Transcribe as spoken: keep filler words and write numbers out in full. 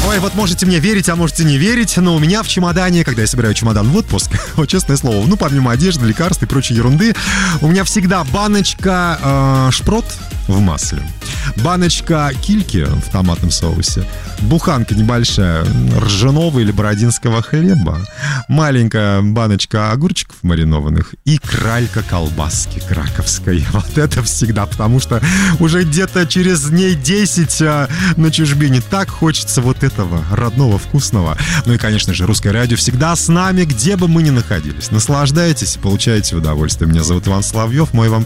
Ой, вот можете мне верить, а можете не верить, но у меня в чемодане, когда я собираю чемодан в отпуск, вот честное слово, ну, помимо одежды, лекарств и прочей ерунды, у меня всегда баночка э, шпрот в масле, баночка кильки в томатном соусе, буханка небольшая ржаного или бородинского хлеба, маленькая баночка огурчиков маринованных и кралька колбаски краковской. Вот это всегда, потому что уже где-то через дней десять а, на чужбине так хочется вот этого родного, вкусного. Ну и, конечно же, Русское радио всегда с нами, где бы мы ни находились. Наслаждайтесь, получайте удовольствие. Меня зовут Иван Соловьев. Мой вам